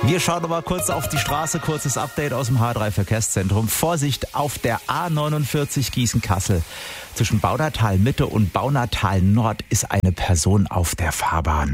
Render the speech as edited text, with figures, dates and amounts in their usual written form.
Wir schauen noch mal kurz auf die Straße, kurzes Update aus dem H3 Verkehrszentrum. Vorsicht auf der A49 Gießen-Kassel. Zwischen Baunatal Mitte und Baunatal Nord ist eine Person auf der Fahrbahn.